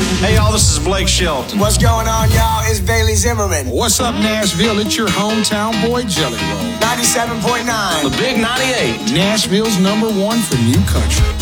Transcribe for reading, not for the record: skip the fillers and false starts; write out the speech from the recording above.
Hey, y'all, this is Blake Shelton. What's going on, y'all? It's Bailey Zimmerman. What's up, Nashville? It's your hometown boy, Jelly Roll. 97.9. The Big 98. Nashville's #1 for new country.